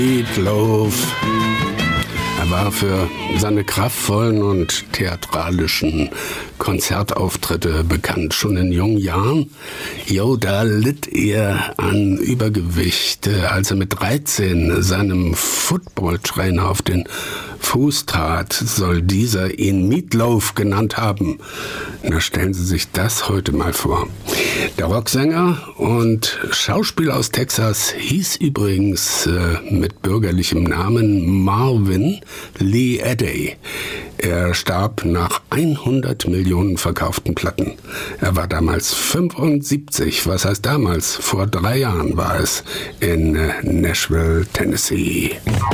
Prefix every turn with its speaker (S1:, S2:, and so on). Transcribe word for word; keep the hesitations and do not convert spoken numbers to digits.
S1: Meatloaf. Er war für seine kraftvollen und theatralischen Konzertauftritte bekannt. Schon in jungen Jahren, jo, da litt er an Übergewicht, als er mit dreizehn seinem Football-Trainer auf den Fuß trat, soll dieser ihn Meatloaf genannt haben. Na, stellen Sie sich das heute mal vor. Der Rocksänger und Schauspieler aus Texas hieß übrigens äh, mit bürgerlichem Namen Marvin Lee Eddy. Er starb nach hundert Millionen verkauften Platten. Er war damals fünfundsiebzig, was heißt damals? Vor drei Jahren war es in äh, Nashville, Tennessee.